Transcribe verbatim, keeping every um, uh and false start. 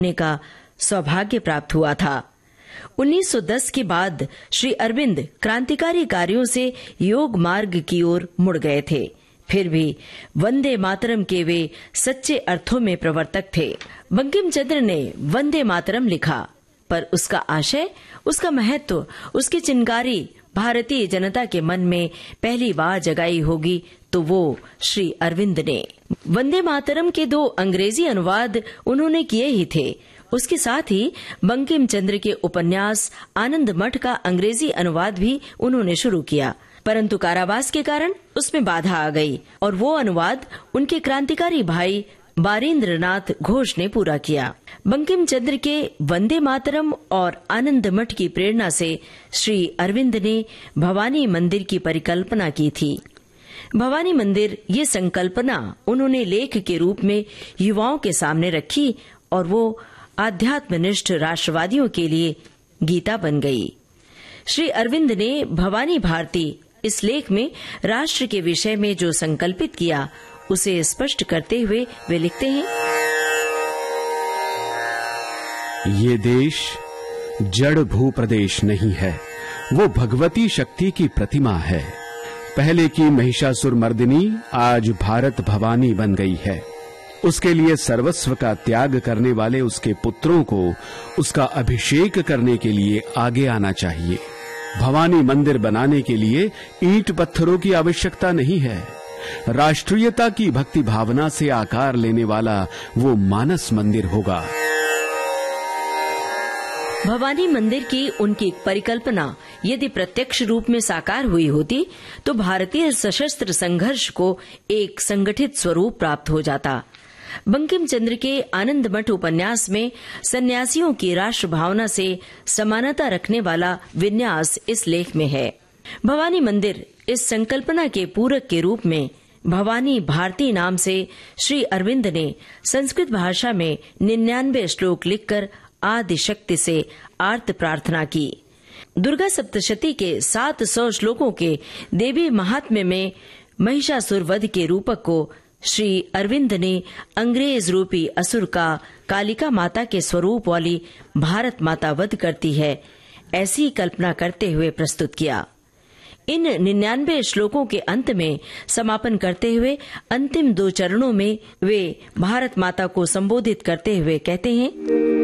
होने का सौभाग्य प्राप्त हुआ था। उन्नीस सौ दस के बाद श्री अरविंद क्रांतिकारी कार्यों से योग मार्ग की ओर मुड़ गए थे। फिर भी वंदे मातरम के वे सच्चे अर्थों में प्रवर्तक थे। बंकिम चंद्र ने वंदे मातरम लिखा, पर उसका आशय, उसका महत्व, उसकी चिनगारी भारतीय जनता के मन में पहली बार जगाई होगी तो वो श्री अरविंद ने। वंदे मातरम के दो अंग्रेजी अनुवाद उन्होंने किए ही थे। उसके साथ ही बंकिम चंद्र के उपन्यास आनंद मठ का अंग्रेजी अनुवाद भी उन्होंने शुरू किया, परंतु कारावास के कारण उसमें बाधा आ गई और वो अनुवाद उनके क्रांतिकारी भाई बारेंद्र नाथ घोष ने पूरा किया। बंकिम चंद्र के वंदे मातरम और आनंद मठ की प्रेरणा से श्री अरविंद ने भवानी मंदिर की परिकल्पना की थी। भवानी मंदिर ये संकल्पना उन्होंने लेख के रूप में युवाओं के सामने रखी और वो आध्यात्मनिष्ठ राष्ट्रवादियों के लिए गीता बन गई। श्री अरविंद ने भवानी भारती इस लेख में राष्ट्र के विषय में जो संकल्पित किया उसे स्पष्ट करते हुए वे लिखते हैं, ये देश जड़ भू प्रदेश नहीं है, वो भगवती शक्ति की प्रतिमा है। पहले की महिषासुर मर्दिनी आज भारत भवानी बन गई है। उसके लिए सर्वस्व का त्याग करने वाले उसके पुत्रों को उसका अभिषेक करने के लिए आगे आना चाहिए। भवानी मंदिर बनाने के लिए ईंट पत्थरों की आवश्यकता नहीं है। राष्ट्रीयता की भक्ति भावना से आकार लेने वाला वो मानस मंदिर होगा। भवानी मंदिर की उनकी परिकल्पना यदि प्रत्यक्ष रूप में साकार हुई होती तो भारतीय सशस्त्र संघर्ष को एक संगठित स्वरूप प्राप्त हो जाता। बंकिम चंद्र के आनंद मठ उपन्यास में सन्यासियों की राष्ट्र भावना से समानता रखने वाला विन्यास इस लेख में है। भवानी मंदिर इस संकल्पना के पूरक के रूप में भवानी भारती नाम से श्री अरविंद ने संस्कृत भाषा में निन्यानवे श्लोक लिखकर आदि शक्ति से आर्त प्रार्थना की। दुर्गा सप्तशती के सात सौ श्लोकों के देवी महात्म्य में महिषासुर वध के रूपक को श्री अरविंद ने अंग्रेज रूपी असुर का कालिका माता के स्वरूप वाली भारत माता वध करती है, ऐसी कल्पना करते हुए प्रस्तुत किया। इन निन्यानवे श्लोकों के अंत में समापन करते हुए अंतिम दो चरणों में वे भारत माता को संबोधित करते हुए कहते हैं,